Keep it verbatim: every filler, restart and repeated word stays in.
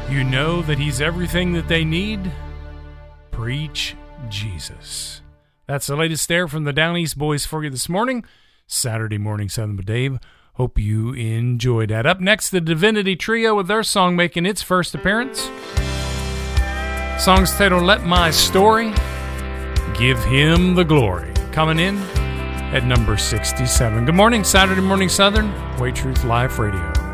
You know that he's everything that they need? Preach Jesus. That's the latest there from the Down East Boys for you this morning. Saturday Morning Southern with Dave. Hope you enjoyed that. Up next, the Divinity Trio with their song making its first appearance. Song's titled Let My Story Give Him the Glory. Coming in at number sixty-seven. Good morning, Saturday Morning Southern, Way Truth Live Radio.